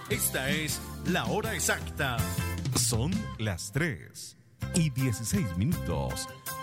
Esta es la hora exacta. Son las 3:16.